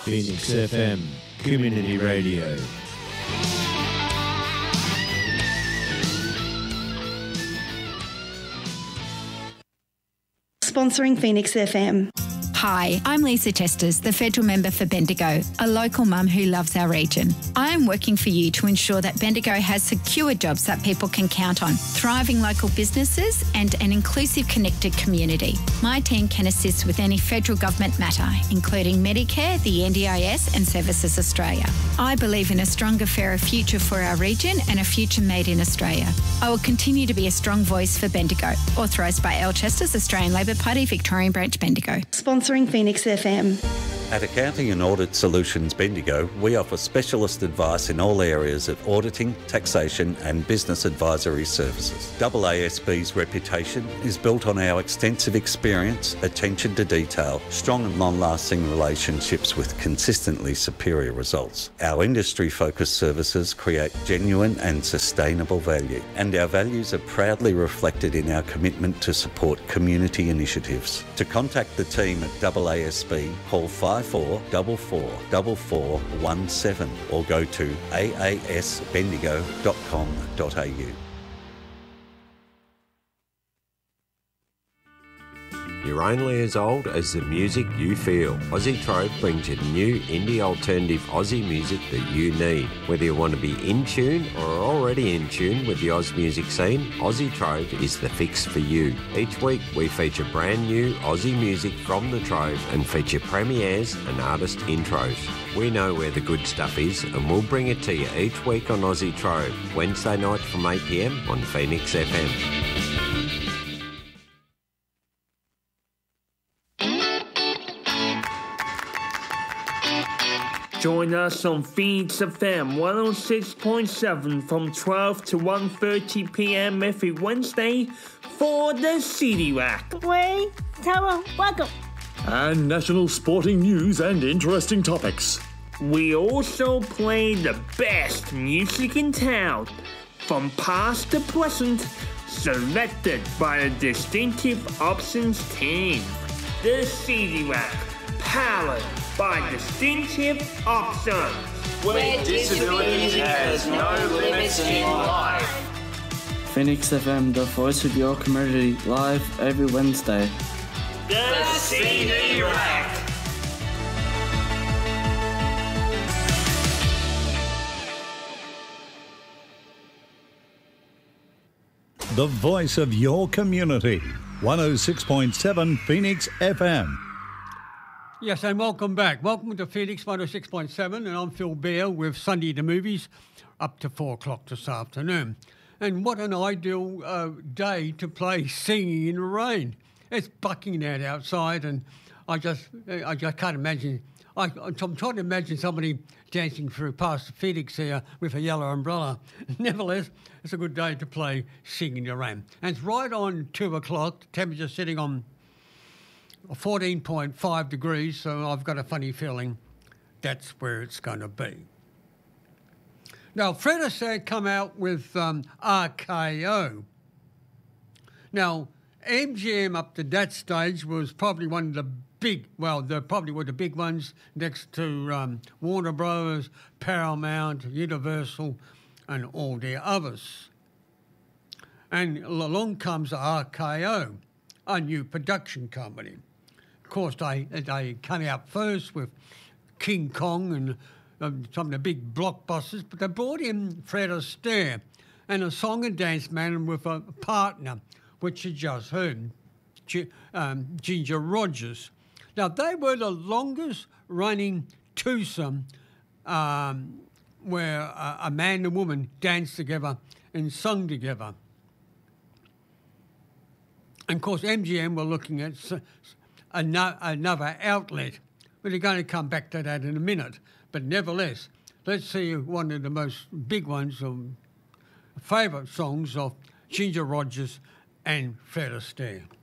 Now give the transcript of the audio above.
Phoenix FM, Community Radio. Sponsoring Phoenix FM. Hi, I'm Lisa Chesters, the federal member for Bendigo, a local mum who loves our region. I am working for you to ensure that Bendigo has secure jobs that people can count on, thriving local businesses and an inclusive, connected community. My team can assist with any federal government matter, including Medicare, the NDIS and Services Australia. I believe in a stronger, fairer future for our region and a future made in Australia. I will continue to be a strong voice for Bendigo. Authorised by L Chesters, Australian Labor Party, Victorian Branch, Bendigo. Sponsoring Phoenix FM. At Accounting and Audit Solutions Bendigo, we offer specialist advice in all areas of auditing, taxation and business advisory services. AASB's reputation is built on our extensive experience, attention to detail, strong and long-lasting relationships with consistently superior results. Our industry-focused services create genuine and sustainable value, and our values are proudly reflected in our commitment to support community initiatives. To contact the team at AASB, call 54444417 or go to aasbendigo.com.au. You're only as old as the music you feel. Aussie Trove brings you new indie alternative Aussie music that you need. Whether you want to be in tune or are already in tune with the Oz music scene, Aussie Trove is the fix for you. Each week we feature brand new Aussie music from the Trove and feature premieres and artist intros. We know where the good stuff is and we'll bring it to you each week on Aussie Trove, Wednesday night from 8 p.m. on Phoenix FM. Join us on Phoenix FM 106.7 from 12 to 1:30 p.m. every Wednesday for the City Rack. Wayne, Tara, welcome. And national sporting news and interesting topics. We also play the best music in town, from past to present, selected by the Distinctive Options team. The City Rack, powered by Distinctive Options, where disability has no limits in life. Phoenix FM, the voice of your community, live every Wednesday. The CD Rack. The voice of your community, 106.7 Phoenix FM. Yes, and welcome back. Welcome to Phoenix 106.7, and I'm Phil Bear with Sunday the Movies up to 4 o'clock this afternoon. And what an ideal day to play Singing in the Rain. It's bucking out outside, and I just can't imagine. I'm trying to imagine somebody dancing through past Phoenix here with a yellow umbrella. Nevertheless, it's a good day to play Singing in the Rain. And it's right on 2 o'clock, the temperature sitting on 14.5 degrees, so I've got a funny feeling that's where it's going to be. Now, Fred Astaire come out with RKO. Now, MGM up to that stage was probably one of the big, well, they probably were the big ones next to Warner Bros., Paramount, Universal, and all the others. And along comes RKO, a new production company. Of course, they came out first with King Kong and some of the big blockbusters, but they brought in Fred Astaire and a song and dance man with a partner, which you just heard, Ginger Rogers. Now, they were the longest running twosome where a man and woman danced together and sung together. And of course, MGM were looking at another outlet. But they're going to come back to that in a minute. But nevertheless, let's see one of the most big ones, favourite songs of Ginger Rogers and Fred Astaire.